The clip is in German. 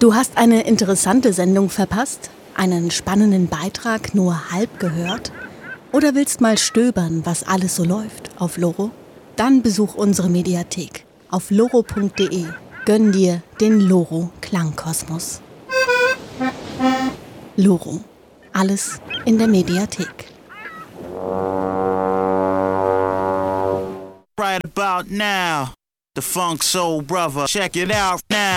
Du hast eine interessante Sendung verpasst? Einen spannenden Beitrag nur halb gehört? Oder willst mal stöbern, was alles so läuft auf Loro? Dann besuch unsere Mediathek auf loro.de. Gönn dir den Loro Klangkosmos. Loro. Alles in der Mediathek. Right about now, the Funk Soul Brother. Check it out now.